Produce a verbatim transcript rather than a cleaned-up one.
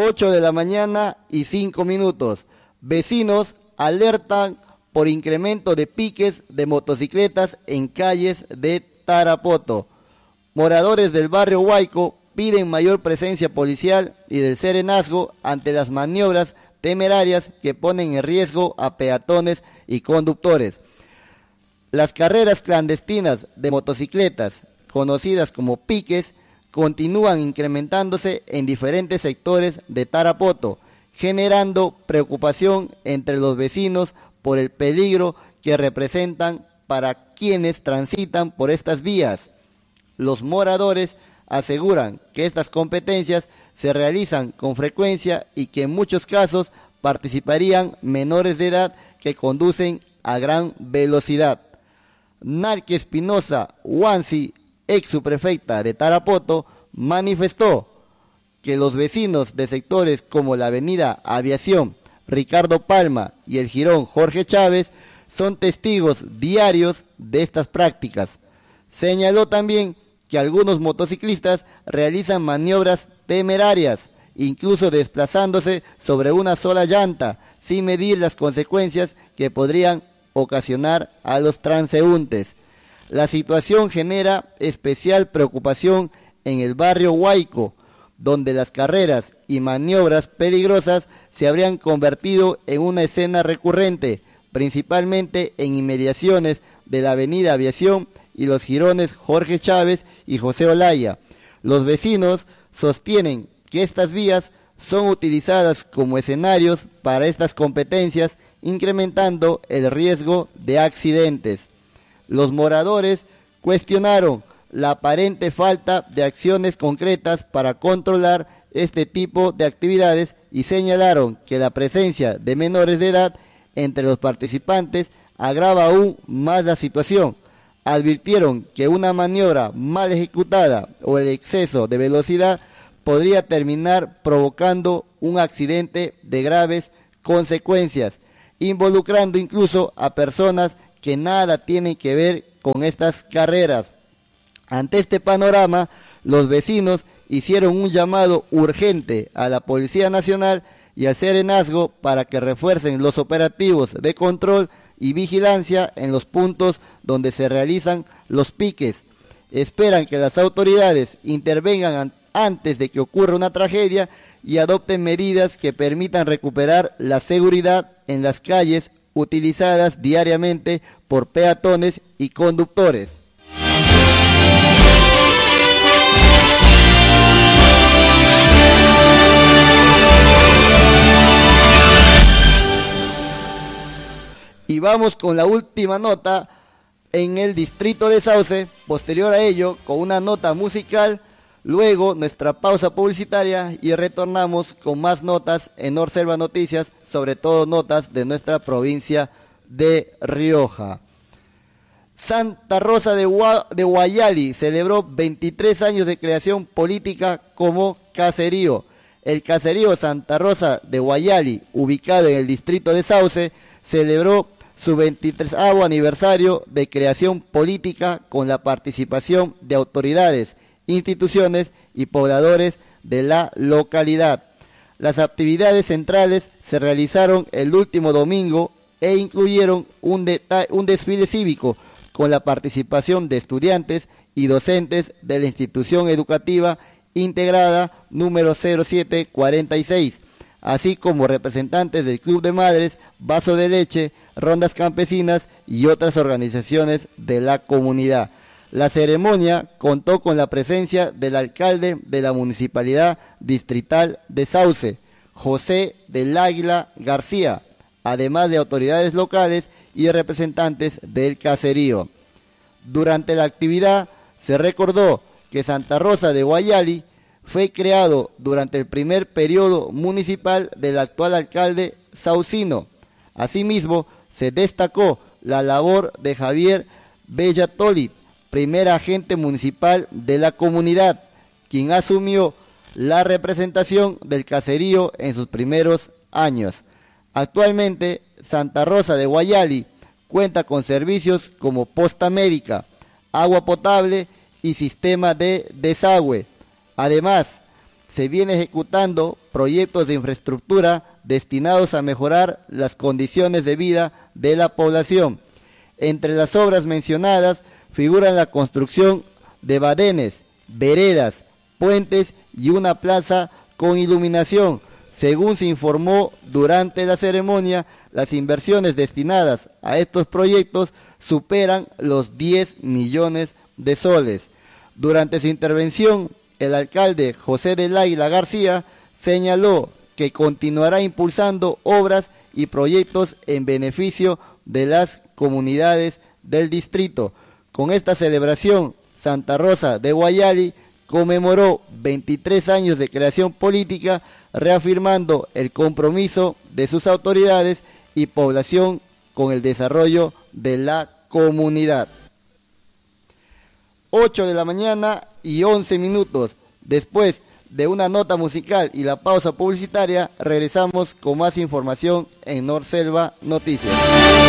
ocho de la mañana y cinco minutos. Vecinos alertan por incremento de piques de motocicletas en calles de Tarapoto. Moradores del barrio Huayco piden mayor presencia policial y del serenazgo ante las maniobras temerarias que ponen en riesgo a peatones y conductores. Las carreras clandestinas de motocicletas, conocidas como piques, continúan incrementándose en diferentes sectores de Tarapoto, generando preocupación entre los vecinos por el peligro que representan para quienes transitan por estas vías. Los moradores aseguran que estas competencias se realizan con frecuencia y que en muchos casos participarían menores de edad que conducen a gran velocidad. Narque Espinosa Huansi, ex subprefecta de Tarapoto, manifestó que los vecinos de sectores como la avenida Aviación, Ricardo Palma y el jirón Jorge Chávez son testigos diarios de estas prácticas. Señaló también que algunos motociclistas realizan maniobras temerarias, incluso desplazándose sobre una sola llanta, sin medir las consecuencias que podrían ocasionar a los transeúntes. La situación genera especial preocupación en el barrio Huayco, donde las carreras y maniobras peligrosas se habrían convertido en una escena recurrente, principalmente en inmediaciones de la avenida Aviación y los jirones Jorge Chávez y José Olaya. Los vecinos sostienen que estas vías son utilizadas como escenarios para estas competencias, incrementando el riesgo de accidentes. Los moradores cuestionaron la aparente falta de acciones concretas para controlar este tipo de actividades y señalaron que la presencia de menores de edad entre los participantes agrava aún más la situación. Advirtieron que una maniobra mal ejecutada o el exceso de velocidad podría terminar provocando un accidente de graves consecuencias, involucrando incluso a personas que nada tienen que ver con estas carreras. Ante este panorama, los vecinos hicieron un llamado urgente a la Policía Nacional y al Serenazgo para que refuercen los operativos de control y vigilancia en los puntos donde se realizan los piques. Esperan que las autoridades intervengan an- antes de que ocurra una tragedia y adopten medidas que permitan recuperar la seguridad en las calles utilizadas diariamente por peatones y conductores. Y vamos con la última nota en el distrito de Sauce, posterior a ello con una nota musical, luego nuestra pausa publicitaria y retornamos con más notas en Norselva Noticias, sobre todo notas de nuestra provincia de Rioja. Santa Rosa de, Gua- de Guayali celebró veintitrés años de creación política como caserío. El caserío Santa Rosa de Guayali, ubicado en el distrito de Sauce, celebró su veintitrésavo aniversario de creación política con la participación de autoridades, instituciones y pobladores de la localidad. Las actividades centrales se realizaron el último domingo e incluyeron un, deta- un desfile cívico con la participación de estudiantes y docentes de la institución educativa integrada número cero siete cuarenta y seis, así como representantes del Club de Madres, Vaso de Leche, Rondas Campesinas y otras organizaciones de la comunidad. La ceremonia contó con la presencia del alcalde de la Municipalidad Distrital de Sauce, José del Águila García, además de autoridades locales y representantes del caserío. Durante la actividad se recordó que Santa Rosa de Guayali fue creado durante el primer periodo municipal del actual alcalde saucino. Asimismo, se destacó la labor de Javier Bellatoli, primer agente municipal de la comunidad, quien asumió la representación del caserío en sus primeros años. Actualmente, Santa Rosa de Guayali cuenta con servicios como posta médica, agua potable y sistema de desagüe. Además, se viene ejecutando proyectos de infraestructura destinados a mejorar las condiciones de vida de la población. Entre las obras mencionadas figuran la construcción de badenes, veredas, puentes y una plaza con iluminación. Según se informó durante la ceremonia, las inversiones destinadas a estos proyectos superan los diez millones de soles. Durante su intervención, el alcalde José del Águila García señaló que continuará impulsando obras y proyectos en beneficio de las comunidades del distrito. Con esta celebración, Santa Rosa de Guayali conmemoró veintitrés años de creación política, reafirmando el compromiso de sus autoridades y población con el desarrollo de la comunidad. ocho de la mañana y once minutos. Después de una nota musical y la pausa publicitaria, regresamos con más información en Norselva Noticias.